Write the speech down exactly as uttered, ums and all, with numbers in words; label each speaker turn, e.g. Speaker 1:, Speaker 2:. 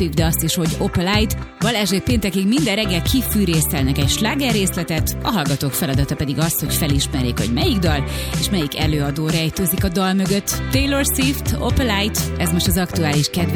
Speaker 1: Swift, de azt is, hogy Opalite. Balázsék péntekig minden reggel kifűrészelnek egy sláger részletet, a hallgatók feladata pedig az, hogy felismerjék, hogy melyik dal és melyik előadó rejtőzik a dal mögött. Taylor Swift, Opalite, ez most az aktuális kedvenc